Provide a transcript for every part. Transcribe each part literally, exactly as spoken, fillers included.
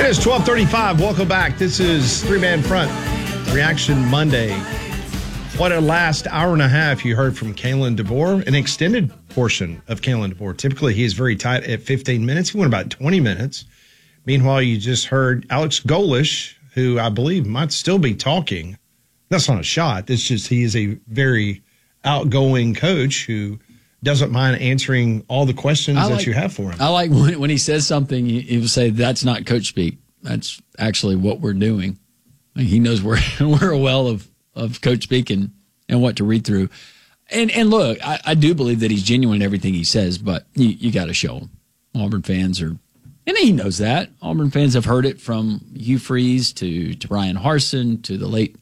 It is twelve thirty-five. Welcome back. This is Three Man Front Reaction Monday. What a last hour and a half you heard from Kalen DeBoer, an extended portion of Kalen DeBoer. Typically, he is very tight at fifteen minutes. He went about twenty minutes. Meanwhile, you just heard Alex Golesh, who I believe might still be talking. That's not a shot. It's just he is a very outgoing coach who doesn't mind answering all the questions like, that you have for him. I like when, when he says something, he, he will say, that's not coach speak. That's actually what we're doing. I mean, he knows we're, we're a well of, of coach speak and, and what to read through. And and look, I, I do believe that he's genuine in everything he says, but you, you got to show him. Auburn fans are, and he knows that. Auburn fans have heard it from Hugh Freeze to, to Brian Harsin to the late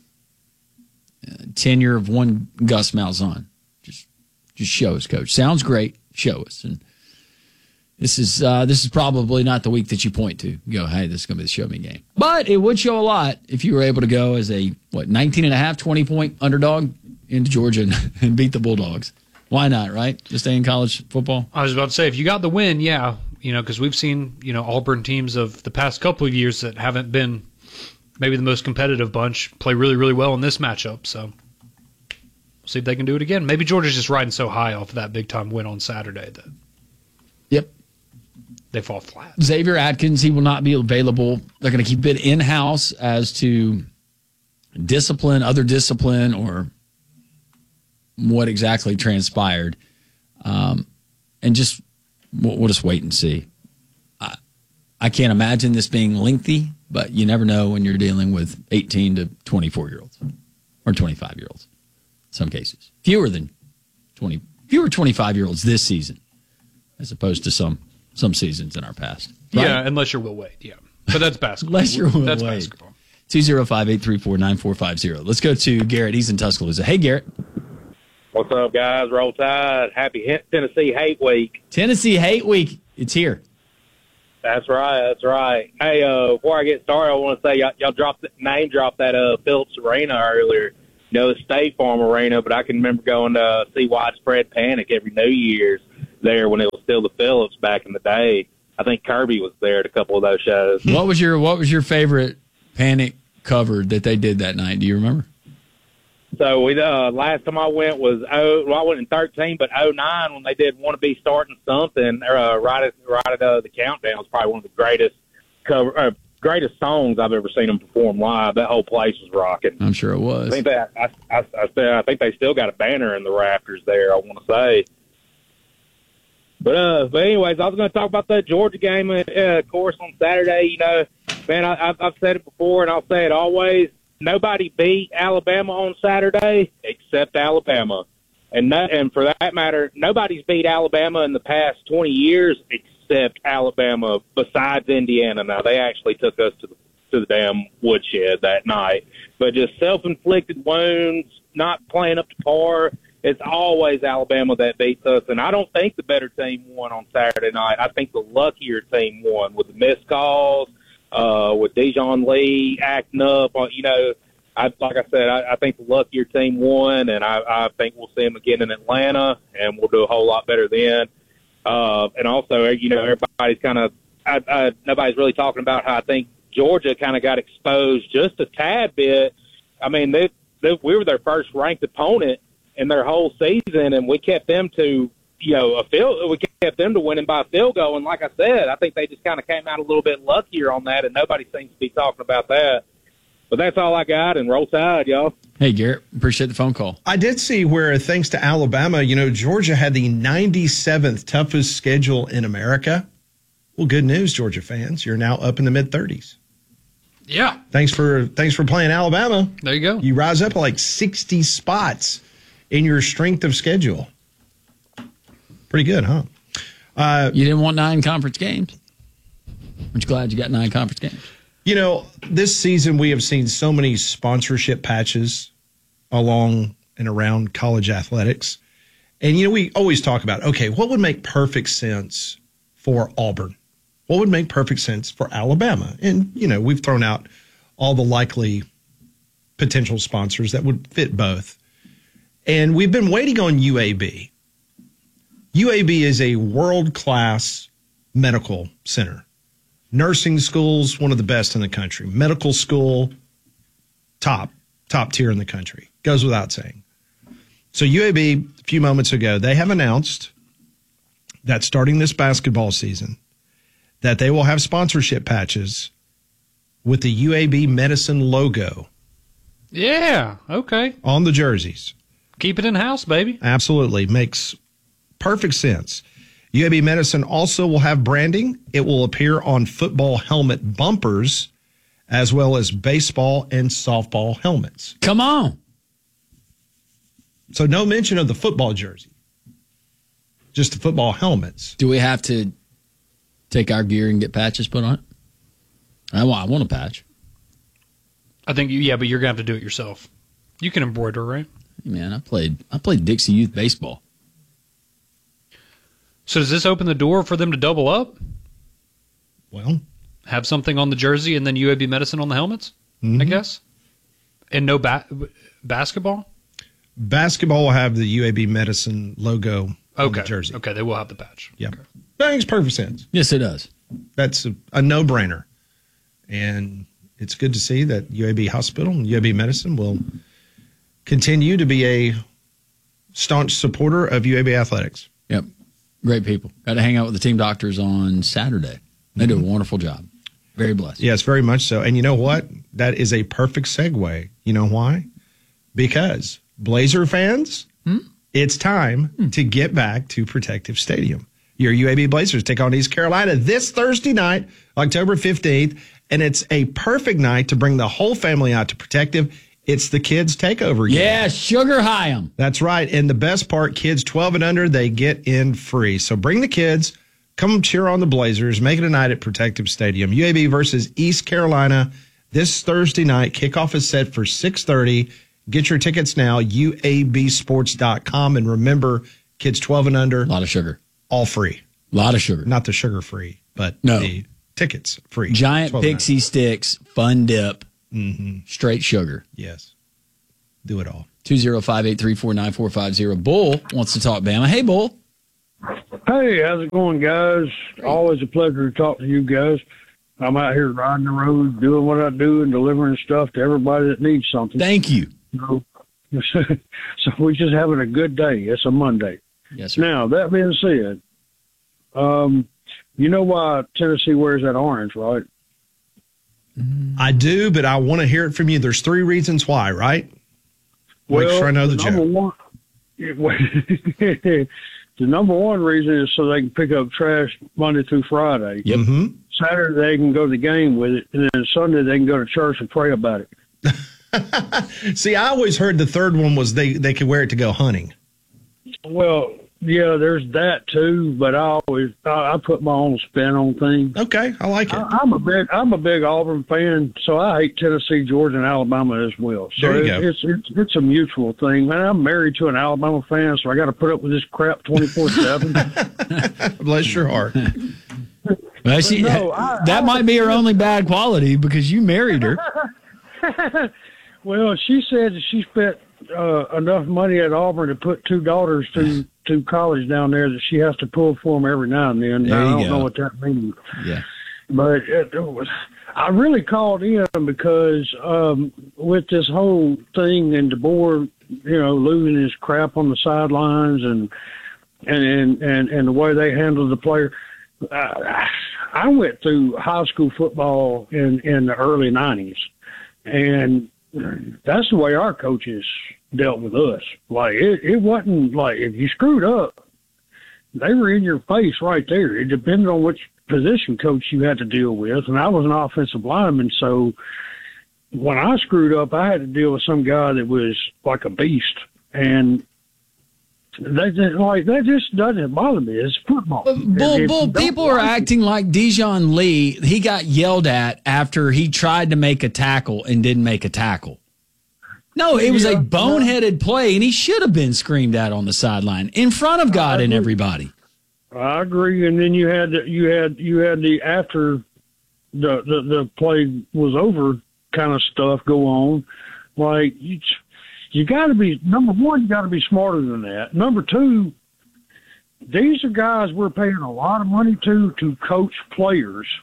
uh, tenure of one Gus Malzahn. Just just show us, coach. Sounds great. Show us. And this is uh, this is probably not the week that you point to. You go, hey, this is going to be the show me game. But it would show a lot if you were able to go as a, what, nineteen and a half, twenty point underdog into Georgia and, and beat the Bulldogs. Why not, right? Just stay in college football. I was about to say, if you got the win, yeah, you know, because we've seen, you know, Auburn teams of the past couple of years that haven't been maybe the most competitive bunch play really, really well in this matchup. So we'll see if they can do it again. Maybe Georgia's just riding so high off of that big-time win on Saturday that Yep. they fall flat. Xavier Atkins, he will not be available. They're going to keep it in-house as to discipline, other discipline, or what exactly transpired. Um, and just, we'll, we'll just wait and see. I, I can't imagine this being lengthy, but you never know when you're dealing with eighteen to twenty-four-year-olds or twenty-five-year-olds in some cases. Fewer than twenty, fewer twenty-five-year-olds this season as opposed to some some seasons in our past. Right? Yeah, unless you're Will Wade, yeah. But that's basketball. Unless you're Will That's Wade. basketball. two oh five, eight three four, nine four five zero. Let's go to Garrett. He's in Tuscaloosa. Hey, Garrett. What's up, guys? Roll Tide. Happy Tennessee Hate Week. Tennessee Hate Week. It's here. That's right. That's right. Hey, uh, before I get started, I want to say y'all, y'all dropped name dropped that uh, Phillips Arena earlier. You know, the State Farm Arena, but I can remember going to uh, see Widespread Panic every New Year's there when it was still the Phillips back in the day. I think Kirby was there at a couple of those shows. What was your What was your favorite Panic cover that they did that night? Do you remember? So we uh, last time I went was oh well, I went in thirteen, but oh nine when they did "Want to Be Starting Something" uh, right at right at uh, the countdown was probably one of the greatest cover uh, greatest songs I've ever seen them perform live. That whole place was rocking. I'm sure it was. I think that I, I, I, I think they still got a banner in the rafters there. I want to say. But uh, but anyways, I was going to talk about that Georgia game, uh, of course, on Saturday. You know, man, I, I've, I've said it before, and I'll say it always. Nobody beat Alabama on Saturday except Alabama, and no, and for that matter, nobody's beat Alabama in the past twenty years except Alabama. Besides Indiana, now they actually took us to the to the damn woodshed that night. But just self-inflicted wounds, not playing up to par. It's always Alabama that beats us, and I don't think the better team won on Saturday night. I think the luckier team won with the missed calls, uh, with Dijon Lee acting up. You know, I, like I said, I, I think the luckier team won, and I, I think we'll see them again in Atlanta, and we'll do a whole lot better then. Uh, and also, you know, everybody's kind of I, I, nobody's really talking about how I think Georgia kind of got exposed just a tad bit. I mean, they, they, we were their first ranked opponent in their whole season, and we kept them to, you know, a field. We kept them to winning by a field goal. And like I said, I think they just kind of came out a little bit luckier on that, and nobody seems to be talking about that. But that's all I got, and roll tide, y'all. Hey, Garrett, appreciate the phone call. I did see where, thanks to Alabama, you know, Georgia had the ninety-seventh toughest schedule in America. Well, good news, Georgia fans. You're now up in the mid-thirties. Yeah. Thanks for thanks for playing Alabama. There you go. You rise up like sixty spots in your strength of schedule. Pretty good, huh? Uh, you didn't want nine conference games. Aren't you glad you got nine conference games? You know, this season we have seen so many sponsorship patches along and around college athletics. And, you know, we always talk about, okay, what would make perfect sense for Auburn? What would make perfect sense for Alabama? And, you know, we've thrown out all the likely potential sponsors that would fit both. And we've been waiting on U A B. U A B is a world-class medical center. Nursing schools, one of the best in the country. Medical school, top, top tier in the country. Goes without saying. So U A B, a few moments ago, they have announced that starting this basketball season, that they will have sponsorship patches with the U A B Medicine logo. Yeah, okay. On the jerseys. Keep it in-house, baby. Absolutely. Makes perfect sense. U A B Medicine also will have branding. It will appear on football helmet bumpers as well as baseball and softball helmets. Come on. So no mention of the football jersey, just the football helmets. Do we have to take our gear and get patches put on it? I want, I want a patch. I think, you, yeah, but you're going to have to do it yourself. You can embroider, right? Man, I played I played Dixie Youth baseball. So does this open the door for them to double up? Well, have something on the jersey and then U A B Medicine on the helmets, mm-hmm. I guess? And no ba- basketball? Basketball will have the U A B Medicine logo on okay. the jersey. Okay, they will have the patch. Yeah. Okay. That makes perfect sense. Yes, it does. That's a, a no-brainer. And it's good to see that U A B Hospital and U A B Medicine will continue to be a staunch supporter of U A B athletics. Yep. Great people. Got to hang out with the team doctors on Saturday. They do a wonderful job. Very blessed. Yes, very much so. And you know what? That is a perfect segue. You know why? Because Blazer fans, hmm? it's time hmm. to get back to Protective Stadium. Your U A B Blazers take on East Carolina this Thursday night, October fifteenth, and it's a perfect night to bring the whole family out to Protective. It's the kids' takeover game. Yeah, sugar high 'em. That's right. And the best part, kids twelve and under, they get in free. So bring the kids, come cheer on the Blazers, make it a night at Protective Stadium. U A B versus East Carolina this Thursday night. Kickoff is set for six thirty. Get your tickets now, U A B sports dot com. And remember, kids twelve and under. A lot of sugar. All free. A lot of sugar. Not the sugar free, but no. the tickets free. Giant pixie sticks, fun dip, mm-hmm. straight sugar. Yes. Do it all. two oh five, eight three four, nine four five zero. Bull wants to talk Bama. Hey, Bull. Hey, how's it going, guys? Always a pleasure to talk to you guys. I'm out here riding the road, doing what I do, and delivering stuff to everybody that needs something. Thank you. So, so we're just having a good day. It's a Monday. Yes, sir. Now, that being said, um, you know why Tennessee wears that orange, right? I do, but I want to hear it from you. There's three reasons why, right? Well, Make sure I know the, the joke. One, the number one reason is so they can pick up trash Monday through Friday. Yep. Mm-hmm. Saturday they can go to the game with it, and then Sunday they can go to church and pray about it. See, I always heard the third one was they, they could wear it to go hunting. Well, yeah, there's that too, but I always I, I put my own spin on things. Okay, I like it. I, I'm a big I'm a big Auburn fan, so I hate Tennessee, Georgia, and Alabama as well. So there you it, go. it's it's it's a mutual thing. Man, I'm married to an Alabama fan, so I got to put up with this crap twenty-four seven. Bless your heart. Well, she, no, I, that I, might be her only bad quality because you married her. Well, she said that she spent uh, enough money at Auburn to put two daughters to to college down there that she has to pull for them every now and then. There I you don't go. know what that means. Yeah. But it, it was, I really called in because um, with this whole thing and DeBoer, you know, losing his crap on the sidelines and and and and, and the way they handled the player. Uh, I went through high school football in in the early nineties, and that's the way our coaches dealt with us. Like it, it wasn't like if you screwed up, they were in your face right there. It depended on which position coach you had to deal with, and I was an offensive lineman, so when I screwed up, I had to deal with some guy that was like a beast, and that just, like that just doesn't bother me. It's football. Bull, If- bull, if you people don't are like it- acting like Dijon Lee. He got yelled at after he tried to make a tackle and didn't make a tackle. No, it was Yeah, a boneheaded play, and he should have been screamed at on the sideline in front of God and everybody. I agree. And then you had the, you had you had the after the the, the play was over kind of stuff go on. Like you, you got to be number one. You got to be smarter than that. Number two, these are guys we're paying a lot of money to to coach players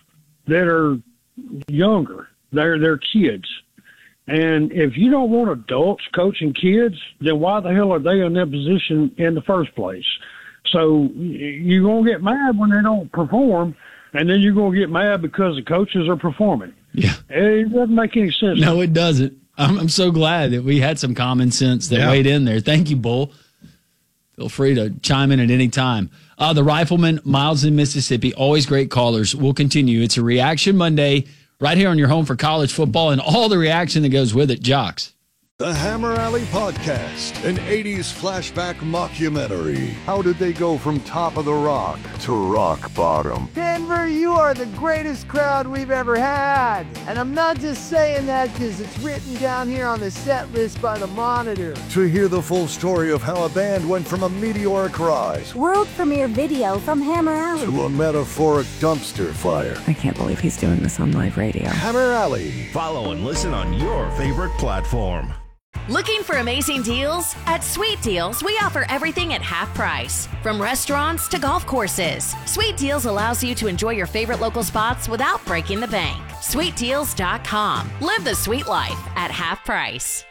that are younger. They're they're kids. And if you don't want adults coaching kids, then why the hell are they in that position in the first place? So you're going to get mad when they don't perform, and then you're going to get mad because the coaches are performing. Yeah. It doesn't make any sense. No, it doesn't. I'm, I'm so glad that we had some common sense that Yeah. weighed in there. Thank you, Bull. Feel free to chime in at any time. Uh, the Rifleman, Miles in Mississippi, always great callers. We'll continue. It's a Reaction Monday right here on your home for college football and all the reaction that goes with it. Jocks. The Hammer Alley Podcast, an eighties flashback mockumentary. How did they go from top of the rock to rock bottom? Denver, you are the greatest crowd we've ever had. And I'm not just saying that because it's written down here on the set list by the Monitor. To hear the full story of how a band went from a meteoric rise World premiere video from Hammer Alley. to a metaphoric dumpster fire. I can't believe he's doing this on live radio. Hammer Alley. Follow and listen on your favorite platform. Looking for amazing deals? At Sweet Deals, we offer everything at half price. From restaurants to golf courses, Sweet Deals allows you to enjoy your favorite local spots without breaking the bank. sweet deals dot com. Live the sweet life at half price.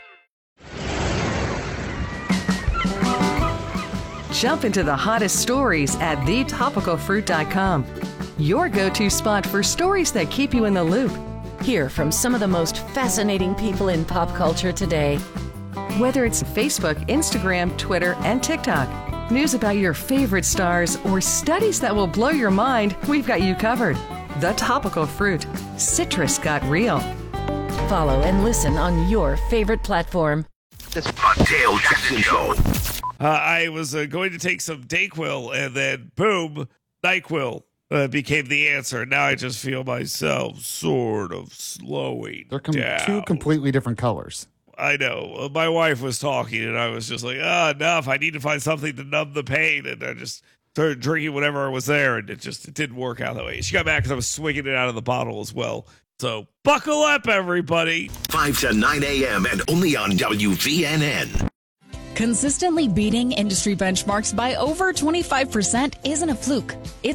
Jump into the hottest stories at the topical fruit dot com. Your go-to spot for stories that keep you in the loop. Hear from some of the most fascinating people in pop culture today. Whether it's Facebook, Instagram, Twitter, and TikTok, news about your favorite stars, or studies that will blow your mind, we've got you covered. The Topical Fruit. Citrus got real. Follow and listen on your favorite platform. The Dale Jackson Show. Uh, I was uh, going to take some Dayquil, and then boom, NyQuil uh, became the answer. Now I just feel myself sort of slowing They're com- down. two completely different colors. I know. Uh, My wife was talking, and I was just like, ah, enough. I need to find something to numb the pain. And I just started drinking whatever was there, and it just it didn't work out that way. She got back because I was swinging it out of the bottle as well. So buckle up, everybody. five to nine a.m. and only on W V N N. Consistently beating industry benchmarks by over twenty-five percent isn't a fluke. It's